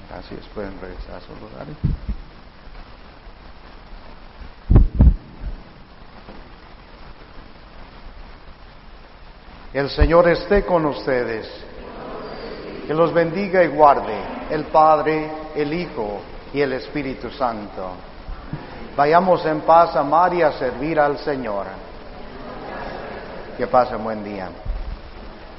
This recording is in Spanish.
Gracias, pueden regresar a sus lugares. El Señor esté con ustedes. Que los bendiga y guarde el Padre, el Hijo y el Espíritu Santo. Vayamos en paz a amar y a servir al Señor. Que pasen buen día.